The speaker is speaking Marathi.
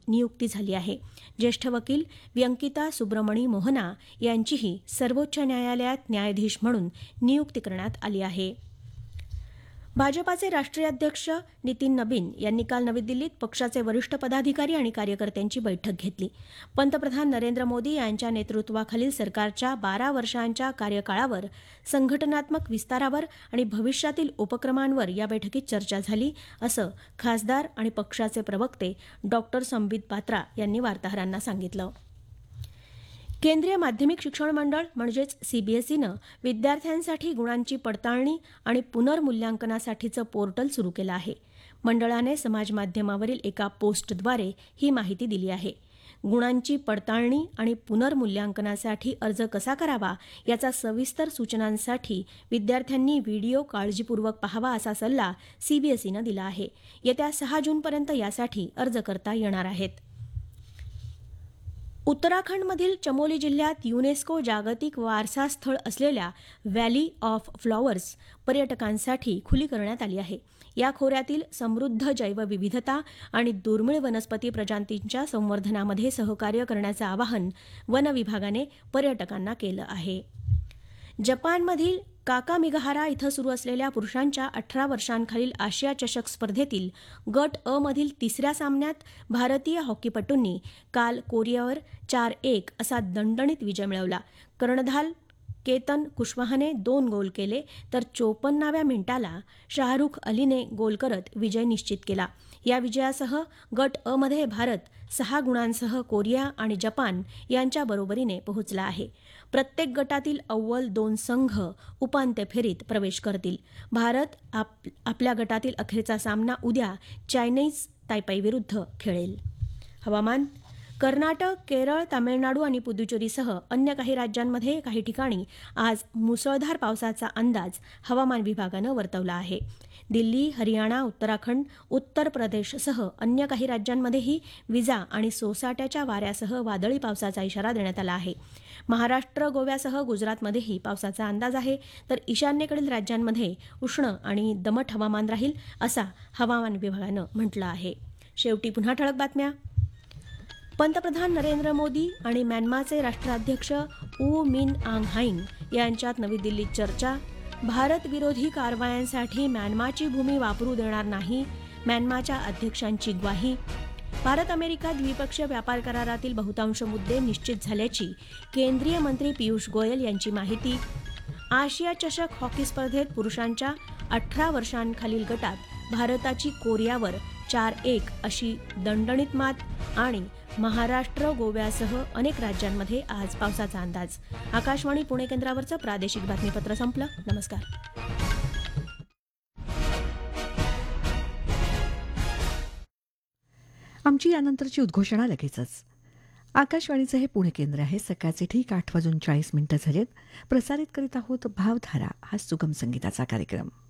नियुक्ती झाली आहे. ज्येष्ठ वकील व्यंकिता सुब्रमणी मोहना यांचीही सर्वोच्च न्यायालयात न्यायाधीश म्हणून नियुक्ती करण्यात आली आहे. भाजपाचे राष्ट्रीय अध्यक्ष नितीन नबीन यांनी काल नवी दिल्लीत पक्षाचे वरिष्ठ पदाधिकारी आणि कार्यकर्त्यांची बैठक घेतली. पंतप्रधान नरेंद्र मोदी यांच्या नेतृत्वाखालील सरकारच्या 12 वर्षांच्या कार्यकाळावर, संघटनात्मक विस्तारावर आणि भविष्यातील उपक्रमांवर या बैठकीत चर्चा झाली, असं खासदार आणि पक्षाचे प्रवक्ते डॉक्टर संबित पात्रा यांनी वार्ताहरांना सांगितलं. केंद्रीय माध्यमिक शिक्षण मंडळ म्हणजेच सीबीएसईनं विद्यार्थ्यांसाठी गुणांची पडताळणी आणि पुनर्मूल्यांकनासाठीचं पोर्टल सुरू केलं आहे. मंडळाने समाजमाध्यमावरील एका पोस्टद्वारे ही माहिती दिली आहे. गुणांची पडताळणी आणि पुनर्मूल्यांकनासाठी अर्ज कसा करावा याचा सविस्तर सूचनांसाठी विद्यार्थ्यांनी व्हिडिओ काळजीपूर्वक पाहावा असा सल्ला सीबीएसईनं दिला आहे. येत्या 6 जूनपर्यंत यासाठी अर्ज करता येणार आहेत. उत्तराखंडमधील चमोली जिल्ह्यात युनेस्को जागतिक वारसा स्थळ असलेल्या व्हॅली ऑफ फ्लॉवर्स पर्यटकांसाठी खुली करण्यात आली आहे. या खोऱ्यातील समृद्ध जैवविविधता आणि दुर्मिळ वनस्पती प्रजातींच्या संवर्धनामध्ये सहकार्य करण्याचं आवाहन वन विभागाने पर्यटकांना केलं आहे. जपानमधील काकामिगाहारा इथं सुरू असलेल्या पुरुषांच्या 18 वर्षांखालील आशिया चषक स्पर्धेतील गट अ मधील तिसऱ्या सामन्यात भारतीय हॉकीपटूंनी काल कोरियावर 4-1 असा दणदणीत विजय मिळवला. कर्णधार केतन कुशवाहाने 2 गोल केले तर 54व्या मिनिटाला शाहरुख अलीने गोल करत विजय निश्चित केला. या विजयासह गट अ मध्ये भारत 6 गुणांसह कोरिया आणि जपान यांच्या बरोबरीने पोहोचला आहे. प्रत्येक गटातील अव्वल 2 संघ उपांत्य फेरीत प्रवेश करतील. भारत आपल्या गटातील अखेरचा सामना उद्या चायनीज तायपेयविरुद्ध खेळेल. हवामान. कर्नाटक, केरळ, तामिळनाडू आणि पुदुचेरीसह अन्य काही राज्यांमध्ये काही ठिकाणी आज मुसळधार पावसाचा अंदाज हवामान विभागानं वर्तवला आहे. दिल्ली, हरियाणा, उत्तराखंड, उत्तर प्रदेशसह अन्य काही राज्यांमध्येही विजा आणि सोसाट्याच्या वाऱ्यासह वादळी पावसाचा इशारा देण्यात आला आहे. महाराष्ट्र, गोव्यासह गुजरातमध्येही पावसाचा अंदाज आहे, तर ईशान्येकडील राज्यांमध्ये उष्ण आणि दमट हवामान राहील, असा हवामान विभागानं म्हटलं आहे. शेवटी पुन्हा ठळक बातम्या. पंतप्रधान नरेंद्र मोदी आणि म्यानमारचे राष्ट्राध्यक्ष ऊ मिन आंग हाईंग यांच्यात नवी दिल्लीत चर्चा. भारतविरोधी कारवायांसाठी म्यानमारची भूमी वापरू देणार नाही, म्यानमारच्या अध्यक्षांची ग्वाही. भारत अमेरिका द्विपक्षीय व्यापार करारातील बहुतांश मुद्दे निश्चित झाल्याची केंद्रीय मंत्री पियुष गोयल यांची माहिती. आशिया चषक हॉकी स्पर्धेत पुरुषांच्या 18 वर्षांखालील गटात भारताची कोरियावर 4-1 अशी दणदणीत मात. आणि महाराष्ट्र, गोव्यासह अनेक राज्यांमध्ये आज पावसाचा अंदाज. आकाशवाणी पुणे केंद्रावरचं प्रादेशिक बातमीपत्र संपलं. नमस्कार. आमची यानंतरची उद्घोषणा लगेचच. आकाशवाणीचं हे पुणे केंद्र आहे. सकाळचे ठीक 8:40 झालेत. प्रसारित करीत आहोत भावधारा, हा सुगम संगीताचा कार्यक्रम.